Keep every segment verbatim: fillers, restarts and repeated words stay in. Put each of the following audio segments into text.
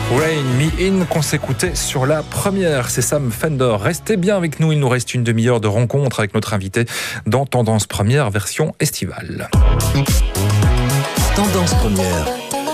Rain Me In qu'on s'écoutait sur la première, c'est Sam Fender. Restez bien avec nous, il nous reste une demi-heure de rencontre avec notre invité dans Tendance Première version estivale. Tendance Première.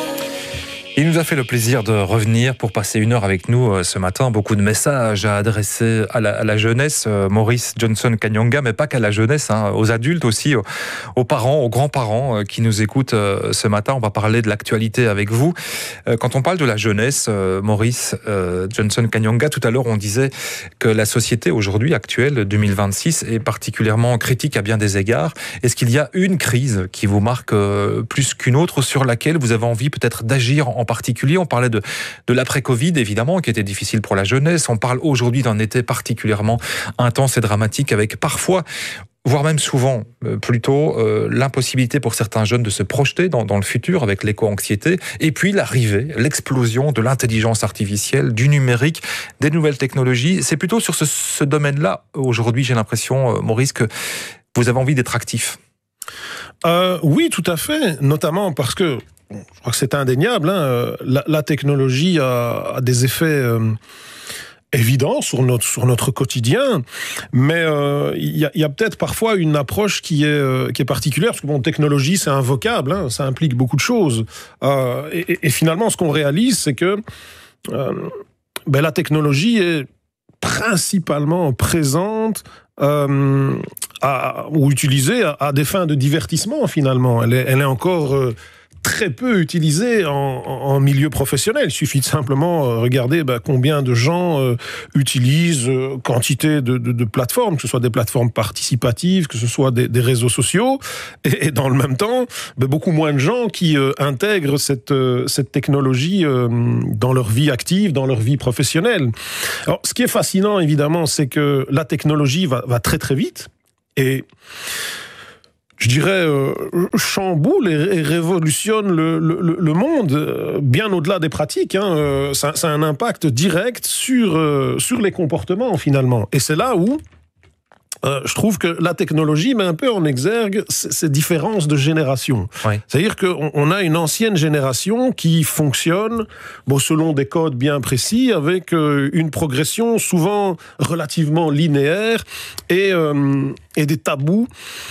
Il nous a fait le plaisir de revenir pour passer une heure avec nous ce matin. Beaucoup de messages à adresser à la, à la jeunesse, Maurice Johnson Kanyanga, mais pas qu'à la jeunesse, hein, aux adultes aussi, aux, aux parents, aux grands-parents qui nous écoutent ce matin. On va parler de l'actualité avec vous. Quand on parle de la jeunesse, Maurice Johnson Kanyanga, tout à l'heure on disait que la société aujourd'hui actuelle, deux mille vingt-six, est particulièrement critique à bien des égards. Est-ce qu'il y a une crise qui vous marque plus qu'une autre, sur laquelle vous avez envie peut-être d'agir en particulier? On parlait de, de l'après-Covid, évidemment, qui était difficile pour la jeunesse. On parle aujourd'hui d'un été particulièrement intense et dramatique, avec parfois, voire même souvent, euh, plutôt, euh, l'impossibilité pour certains jeunes de se projeter dans, dans le futur avec l'éco-anxiété. Et puis l'arrivée, l'explosion de l'intelligence artificielle, du numérique, des nouvelles technologies. C'est plutôt sur ce, ce domaine-là, aujourd'hui, j'ai l'impression, euh, Maurice, que vous avez envie d'être actif. Euh, oui, tout à fait, notamment parce que je crois que c'est indéniable, hein, la, la technologie a, a des effets euh, évidents sur notre, sur notre quotidien, mais il euh, y a, y a peut-être parfois une approche qui est, euh, qui est particulière, parce que bon, technologie, c'est un vocable, hein, ça implique beaucoup de choses. Euh, et, et finalement, ce qu'on réalise, c'est que euh, ben, la technologie est principalement présente euh, à, ou utilisée à, à des fins de divertissement, finalement. Elle est, elle est encore... Euh, très peu utilisé en, en milieu professionnel. Il suffit de simplement regarder bah, combien de gens euh, utilisent euh, quantité de, de, de plateformes, que ce soit des plateformes participatives, que ce soit des, des réseaux sociaux, et, et dans le même temps, bah, beaucoup moins de gens qui euh, intègrent cette, euh, cette technologie euh, dans leur vie active, dans leur vie professionnelle. Alors, ce qui est fascinant, évidemment, c'est que la technologie va, va très très vite, et je dirais, euh, chamboule et, et révolutionne le, le, le monde, euh, bien au-delà des pratiques. Hein, euh, ça, ça a un impact direct sur, euh, sur les comportements, finalement. Et c'est là où euh, je trouve que la technologie met un peu en exergue ces, ces différences de génération. Oui. C'est-à-dire qu'on on a une ancienne génération qui fonctionne bon, selon des codes bien précis, avec euh, une progression souvent relativement linéaire et... Euh, et des tabous,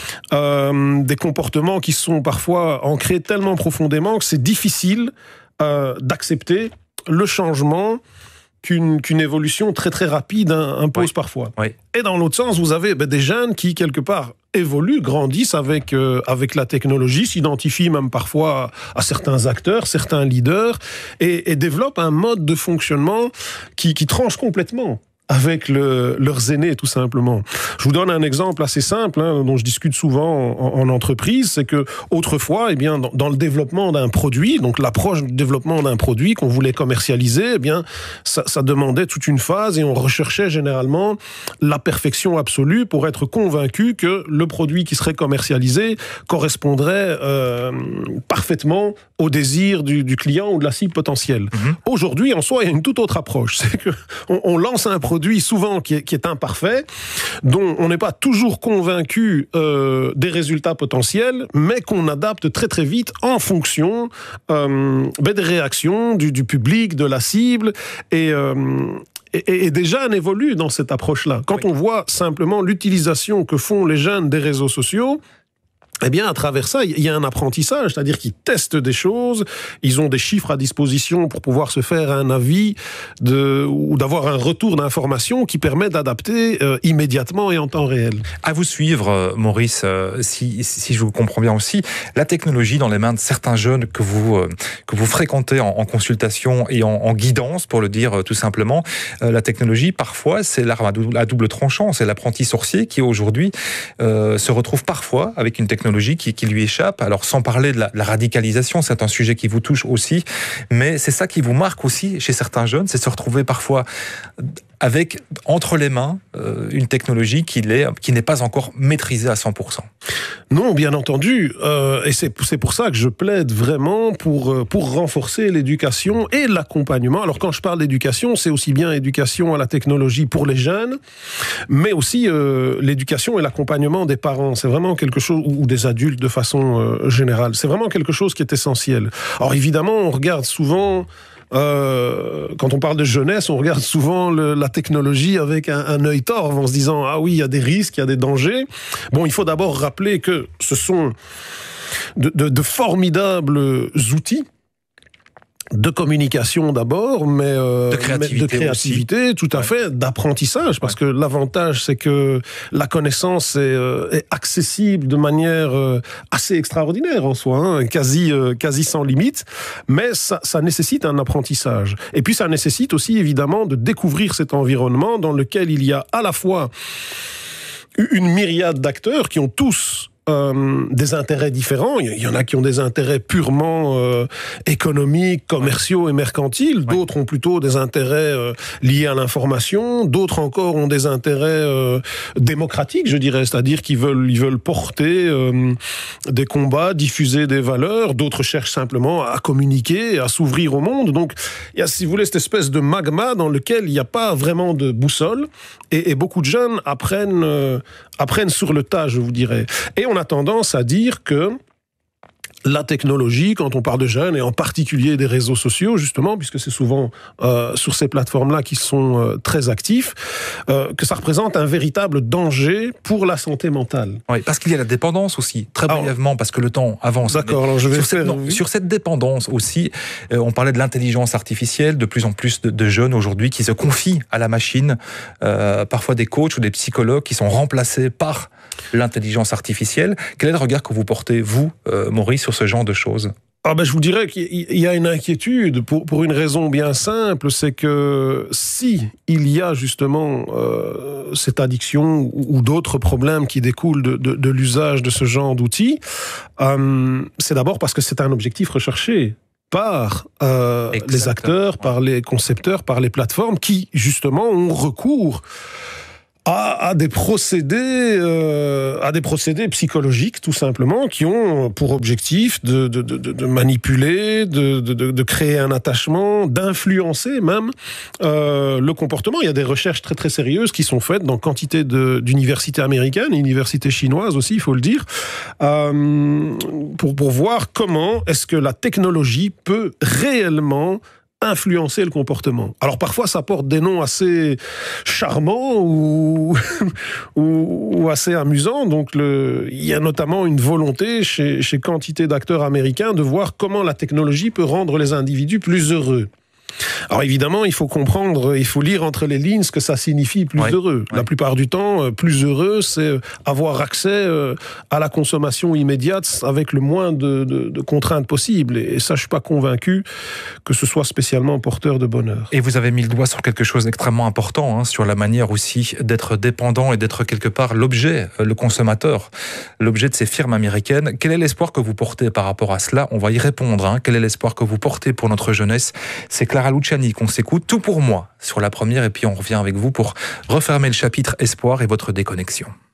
euh, des comportements qui sont parfois ancrés tellement profondément que c'est difficile euh, d'accepter le changement qu'une, qu'une évolution très très rapide impose oui. parfois. Oui. Et dans l'autre sens, vous avez ben, des jeunes qui, quelque part, évoluent, grandissent avec, euh, avec la technologie, s'identifient même parfois à, à certains acteurs, certains leaders, et, et développent un mode de fonctionnement qui, qui tranche complètement avec le, leurs aînés, tout simplement. Je vous donne un exemple assez simple, hein, dont je discute souvent en, en entreprise, c'est que autrefois, eh bien, dans, dans le développement d'un produit, donc l'approche du développement d'un produit qu'on voulait commercialiser, eh bien, ça, ça demandait toute une phase et on recherchait généralement la perfection absolue pour être convaincu que le produit qui serait commercialisé correspondrait euh, parfaitement au désir du, du client ou de la cible potentielle. Mmh. Aujourd'hui, en soi, il y a une toute autre approche. C'est que on, on lance un produit souvent qui est, qui est imparfait, dont on n'est pas toujours convaincu euh, des résultats potentiels, mais qu'on adapte très très vite en fonction euh, ben des réactions du, du public, de la cible, et... Euh, Et, et des jeunes évoluent dans cette approche-là. Quand oui. on voit simplement l'utilisation que font les jeunes des réseaux sociaux, eh bien, à travers ça, il y a un apprentissage, c'est-à-dire qu'ils testent des choses, ils ont des chiffres à disposition pour pouvoir se faire un avis de, ou d'avoir un retour d'information qui permet d'adapter euh, immédiatement et en temps réel. À vous suivre, Maurice, euh, si, si je vous comprends bien aussi, la technologie dans les mains de certains jeunes que vous, euh, que vous fréquentez en, en consultation et en, en guidance, pour le dire euh, tout simplement, euh, la technologie, parfois, c'est l'arme à double, à double tranchant, c'est l'apprenti sorcier qui, aujourd'hui, euh, se retrouve parfois avec une technologie Qui, qui lui échappe. Alors, sans parler de la, la radicalisation, c'est un sujet qui vous touche aussi, mais c'est ça qui vous marque aussi chez certains jeunes, c'est se retrouver parfois avec, entre les mains, euh, une technologie qui, l'est, qui n'est pas encore maîtrisée à cent pour cent. Non, bien entendu, euh, et c'est, c'est pour ça que je plaide vraiment pour, pour renforcer l'éducation et l'accompagnement. Alors, quand je parle d'éducation, c'est aussi bien éducation à la technologie pour les jeunes, mais aussi euh, l'éducation et l'accompagnement des parents. C'est vraiment quelque chose, ou des adultes de façon euh, générale. C'est vraiment quelque chose qui est essentiel. Alors, évidemment, on regarde souvent euh, quand on parle de jeunesse, on regarde souvent le, la technologie avec un, un œil torve en se disant « Ah oui, il y a des risques, il y a des dangers ». Bon, il faut d'abord rappeler que ce sont de, de, de formidables outils de communication d'abord, mais euh, de créativité, de créativité tout à ouais. fait, d'apprentissage, parce ouais. que l'avantage, c'est que la connaissance est, euh, est accessible de manière euh, assez extraordinaire en soi, hein, quasi, euh, quasi sans limite, mais ça, ça nécessite un apprentissage. Et puis ça nécessite aussi, évidemment, de découvrir cet environnement dans lequel il y a à la fois une myriade d'acteurs qui ont tous Euh, des intérêts différents. Il y en a qui ont des intérêts purement euh, économiques, commerciaux et mercantiles. D'autres ont plutôt des intérêts euh, liés à l'information. D'autres encore ont des intérêts euh, démocratiques, je dirais, c'est-à-dire qu'ils veulent, ils veulent porter euh, des combats, diffuser des valeurs. D'autres cherchent simplement à communiquer, à s'ouvrir au monde. Donc, il y a, si vous voulez, cette espèce de magma dans lequel il n'y a pas vraiment de boussole. Et, et beaucoup de jeunes apprennent, euh, apprennent sur le tas, je vous dirais. Et on a tendance à dire que la technologie, quand on parle de jeunes, et en particulier des réseaux sociaux, justement, puisque c'est souvent euh, sur ces plateformes-là qu'ils sont euh, très actifs, euh, que ça représente un véritable danger pour la santé mentale. Oui, parce qu'il y a la dépendance aussi, très brièvement, parce que le temps avance. D'accord, alors je vais sur, faire... cette, non, sur cette dépendance aussi, euh, on parlait de l'intelligence artificielle, de plus en plus de, de jeunes aujourd'hui qui se confient à la machine, euh, parfois des coachs ou des psychologues qui sont remplacés par l'intelligence artificielle. Quel est le regard que vous portez, vous, euh, Maurice, sur ce genre de choses? Ah ben je vous dirais qu'il y a une inquiétude pour, pour une raison bien simple, c'est que si il y a justement euh, cette addiction ou, ou d'autres problèmes qui découlent de, de, de l'usage de ce genre d'outils, euh, c'est d'abord parce que c'est un objectif recherché par euh, les acteurs, par les concepteurs, par les plateformes qui justement ont recours À, à des procédés, euh, à des procédés psychologiques, tout simplement, qui ont pour objectif de, de, de, de manipuler, de, de, de créer un attachement, d'influencer même euh, le comportement. Il y a des recherches très très sérieuses qui sont faites dans quantité de, d'universités américaines, universités chinoises aussi, il faut le dire, euh, pour, pour voir comment est-ce que la technologie peut réellement influencer le comportement. Alors parfois ça porte des noms assez charmants ou, ou, ou assez amusants. Donc le, il y a notamment une volonté chez, chez quantité d'acteurs américains de voir comment la technologie peut rendre les individus plus heureux. Alors évidemment, il faut comprendre, il faut lire entre les lignes ce que ça signifie plus ouais, heureux. Ouais. La plupart du temps, plus heureux, c'est avoir accès à la consommation immédiate avec le moins de, de, de contraintes possibles. Et ça, je suis pas convaincu que ce soit spécialement porteur de bonheur. Et vous avez mis le doigt sur quelque chose d'extrêmement important, hein, sur la manière aussi d'être dépendant et d'être quelque part l'objet, le consommateur, l'objet de ces firmes américaines. Quel est l'espoir que vous portez par rapport à cela? On va y répondre. Hein. Quel est l'espoir que vous portez pour notre jeunesse? C'est Clara Luciani qu'on s'écoute, Tout pour moi sur la première, et puis on revient avec vous pour refermer le chapitre espoir et votre déconnexion.